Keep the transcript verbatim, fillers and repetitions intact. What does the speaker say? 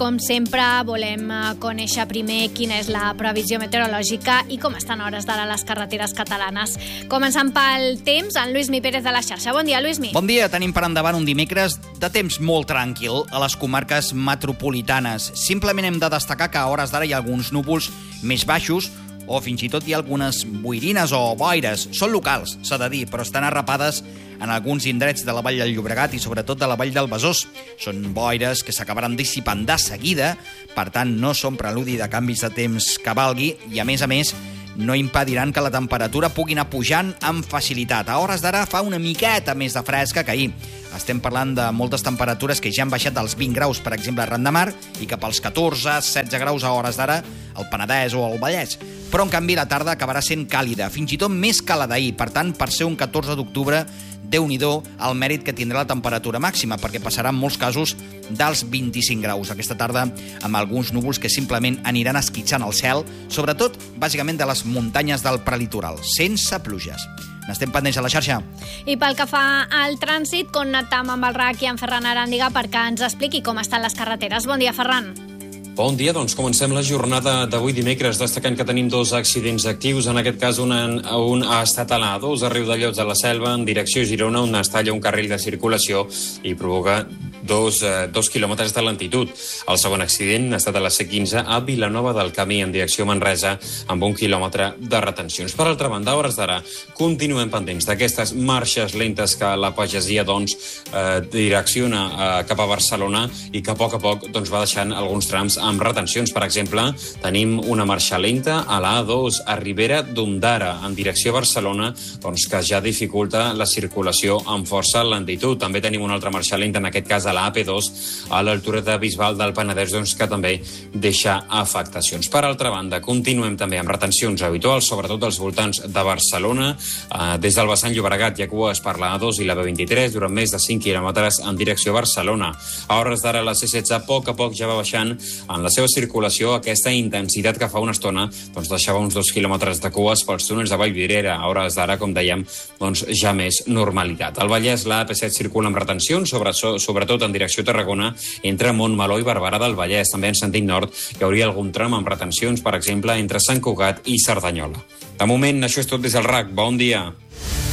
Com sempre, volem conèixer primer quina és la previsió meteorològica i com estan a hores d'ara les carreteres catalanes. Començant pel temps, en Lluís Mi Pérez de la xarxa. Bon dia, Lluís Mi. Bon dia. Tenim per endavant un dimecres de temps molt tranquil a les comarques metropolitanes. Simplement hem de destacar que a hores d'ara hi ha alguns núvols més baixos o fins i tot hi ha algunes boirines o boires. Són locals, s'ha de dir, però estan arrapades en alguns indrets de la Vall del Llobregat i sobretot de la Vall del Besòs. Són boires que s'acabaran dissipant de seguida, per tant no són preludi de canvis de temps que valgui i, a més a més, no impediran que la temperatura pugui anar pujant amb facilitat. A hores d'ara fa una miqueta més de fresca que ahir. Estem parlant de moltes temperatures que ja han baixat dels vint graus, per exemple, a Ran de Mar, i cap als catorze setze graus a hores d'ara al Penedès o al Vallès. Però, en canvi, la tarda acabarà sent càlida, fins i tot més que la d'ahir. Per tant, per ser un catorze d'octubre, Déu-n'hi-do el mèrit que tindrà la temperatura màxima, perquè passarà en molts casos dels vint-i-cinc graus aquesta tarda, amb alguns núvols que simplement aniran esquitxant el cel, sobretot, bàsicament, de les muntanyes del prelitoral, sense pluges. N'estem pendents a la xarxa. I pel que fa al trànsit, connectam amb el R A C i amb Ferran Aràndiga perquè ens expliqui com estan les carreteres. Bon dia, Ferran. Bon dia, doncs comencem la jornada d'avui dimecres, destacant que tenim dos accidents actius, en aquest cas un, un ha estat a l'A dos, a Riudellots de la Selva, en direcció Girona, on es talla un carril de circulació i provoca dos, eh, dos quilòmetres de lentitud. El segon accident ha estat a la C quinze a Vilanova del Camí, en direcció Manresa, amb un quilòmetre de retencions. Per altra banda, a hores d'ara, continuem pendents d'aquestes marxes lentes que la pagesia doncs, eh, direcciona eh, cap a Barcelona i que a poc a poc doncs, va deixant alguns trams amb retencions. Per exemple, tenim una marxa lenta a la A dos, a Ribera d'Ondara, en direcció a Barcelona, doncs, que ja dificulta la circulació amb força lentitud. També tenim una altra marxa lenta, en aquest cas a la A P dos, a l'altura de Bisbal del Penedès, doncs, que també deixa afectacions. Per altra banda, continuem també amb retencions habituals, sobretot als voltants de Barcelona. Eh, des del vessant Llobregat hi ha cues per la A dos i la B vint-i-tres durant més de cinc quilòmetres en direcció a Barcelona. A hores d'ara la C setze a poc a poc ja va baixant en la seva circulació aquesta intensitat que fa una estona doncs deixava uns dos quilòmetres de cues pels túnels de Vallvidrera. A hores d'ara, com dèiem, doncs ja més normalitat. Al Vallès la A P set circula amb retencions, sobre, sobretot en direcció a Tarragona, entre Montmeló i Barberà del Vallès. També en sentit nord hi hauria algun tram amb retencions, per exemple, entre Sant Cugat i Cerdanyola. De moment, això és tot des del R A C. Bon dia.